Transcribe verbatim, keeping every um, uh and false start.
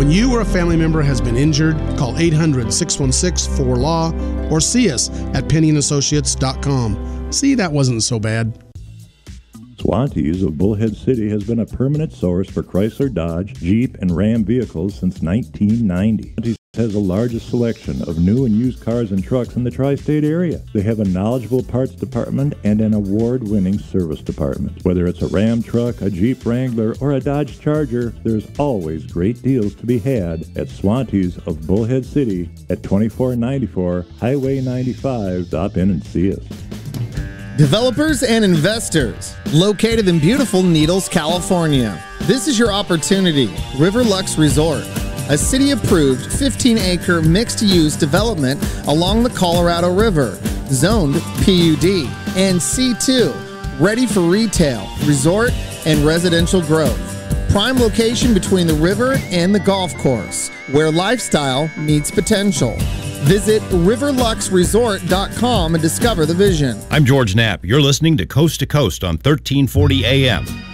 When you or a family member has been injured, call eight hundred, six one six, four L A W or see us at penny and associates dot com. See, that wasn't so bad. Swantees of Bullhead City has been a permanent source for Chrysler, Dodge, Jeep, and Ram vehicles since nineteen ninety. Swantees has the largest selection of new and used cars and trucks in the tri-state area. They have a knowledgeable parts department and an award-winning service department. Whether it's a Ram truck, a Jeep Wrangler, or a Dodge Charger, there's always great deals to be had at Swantees of Bullhead City at twenty-four ninety-four Highway ninety-five. Stop in and see us. Developers and investors, located in beautiful Needles, California. This is your opportunity. Riverlux Resort, a city-approved fifteen acre mixed-use development along the Colorado River, zoned P U D and C two, ready for retail, resort, and residential growth. Prime location between the river and the golf course, where lifestyle meets potential. Visit riverlux resort dot com and discover the vision. I'm George Knapp. You're listening to Coast to Coast on thirteen forty A M.